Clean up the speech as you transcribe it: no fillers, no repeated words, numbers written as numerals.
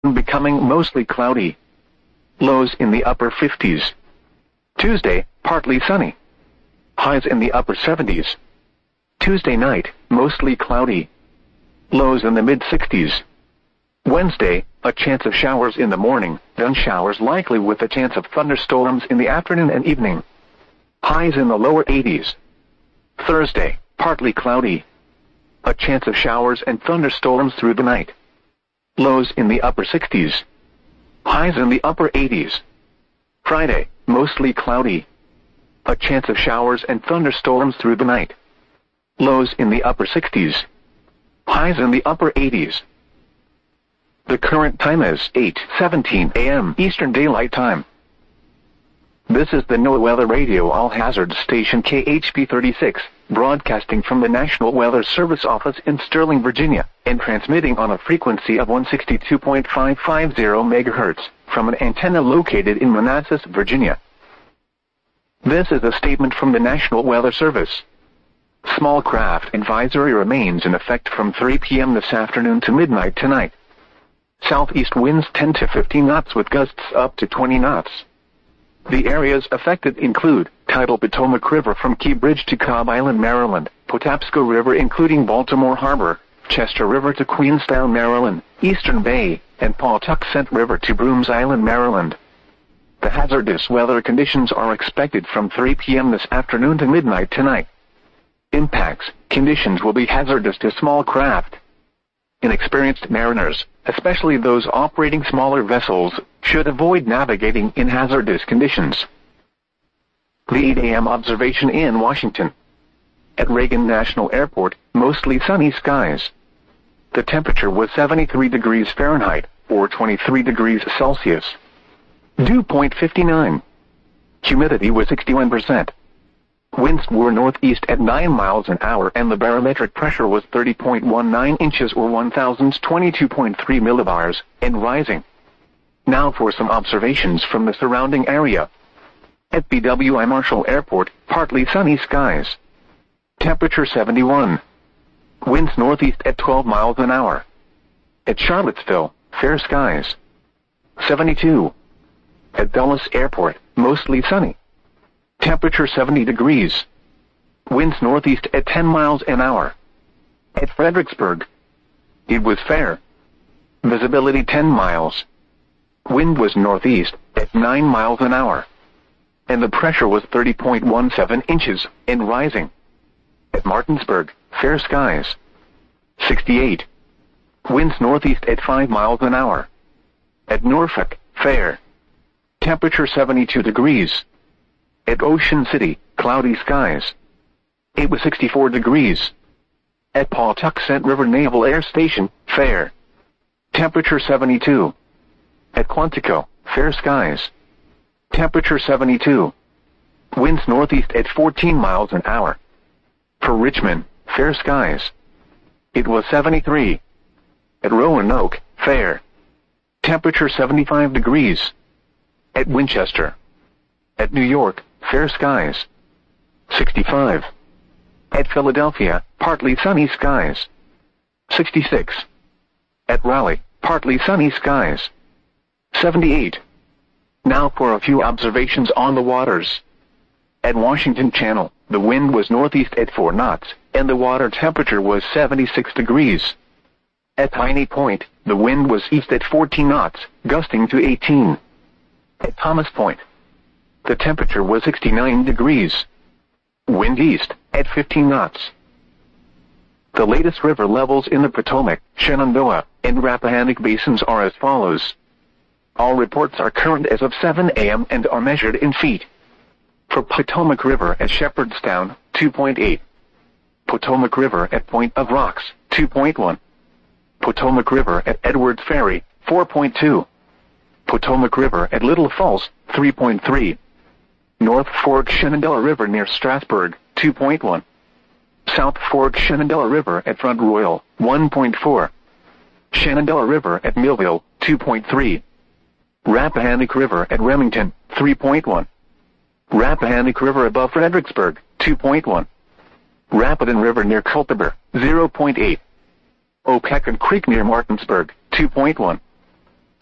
becoming mostly cloudy. Lows in the upper 50s. Tuesday, partly sunny. Highs in the upper 70s. Tuesday night, mostly cloudy. Lows in the mid-60s. Wednesday, a chance of showers in the morning, then showers likely with a chance of thunderstorms in the afternoon and evening. Highs in the lower 80s. Thursday, partly cloudy. A chance of showers and thunderstorms through the night. Lows in the upper 60s. Highs in the upper 80s. Friday, mostly cloudy. A chance of showers and thunderstorms through the night. Lows in the upper 60s. Highs in the upper 80s. The current time is 8:17 a.m. Eastern Daylight Time. This is the NOAA Weather Radio All Hazards Station KHP 36, broadcasting from the National Weather Service office in Sterling, Virginia, and transmitting on a frequency of 162.550 MHz from an antenna located in Manassas, Virginia. This is a statement from the National Weather Service. Small craft advisory remains in effect from 3 p.m. this afternoon to midnight tonight. Southeast winds 10 to 15 knots with gusts up to 20 knots. The areas affected include tidal Potomac River from Key Bridge to Cobb Island, Maryland, Patapsco River including Baltimore Harbor, Chester River to Queenstown, Maryland, Eastern Bay, and Pawtuxet River to Brooms Island, Maryland. The hazardous weather conditions are expected from 3 p.m. this afternoon to midnight tonight. Impacts, conditions will be hazardous to small craft. Inexperienced mariners, especially those operating smaller vessels, should avoid navigating in hazardous conditions. The 8 a.m. observation in Washington. At Reagan National Airport, mostly sunny skies. The temperature was 73 degrees Fahrenheit, or 23 degrees Celsius. Dew point 59. Humidity was 61%. Winds were northeast at 9 miles an hour and the barometric pressure was 30.19 inches or 1022.3 millibars, and rising. Now for some observations from the surrounding area. At BWI Marshall Airport, partly sunny skies. Temperature 71. Winds northeast at 12 miles an hour. At Charlottesville, fair skies. 72. At Dulles Airport, mostly sunny. Temperature 70 degrees. Winds northeast at 10 miles an hour. At Fredericksburg, it was fair. Visibility 10 miles. Wind was northeast at 9 miles an hour. And the pressure was 30.17 inches and rising. At Martinsburg, fair skies. 68. Winds northeast at 5 miles an hour. At Norfolk, fair. Temperature 72 degrees. At Ocean City, cloudy skies. It was 64 degrees. At Pawtuxet River Naval Air Station, fair. Temperature 72. At Quantico, fair skies. Temperature 72. Winds northeast at 14 miles an hour. For Richmond, fair skies. It was 73. At Roanoke, fair. Temperature 75 degrees. At Winchester. At New York, fair skies. 65. At Philadelphia, partly sunny skies. 66. At Raleigh, partly sunny skies. 78. Now for a few observations on the waters. At Washington Channel, the wind was northeast at 4 knots, and the water temperature was 76 degrees. At Piney Point, the wind was east at 14 knots, gusting to 18. At Thomas Point, the temperature was 69 degrees. Wind east at 15 knots. The latest river levels in the Potomac, Shenandoah, and Rappahannock basins are as follows. All reports are current as of 7 a.m. and are measured in feet. For Potomac River at Shepherdstown, 2.8. Potomac River at Point of Rocks, 2.1. Potomac River at Edwards Ferry, 4.2. Potomac River at Little Falls, 3.3. North Fork Shenandoah River near Strasburg, 2.1. South Fork Shenandoah River at Front Royal, 1.4. Shenandoah River at Millville, 2.3. Rappahannock River at Remington, 3.1. Rappahannock River above Fredericksburg, 2.1. Rapidan River near Culpeper, 0.8. Opequon Creek near Martinsburg, 2.1.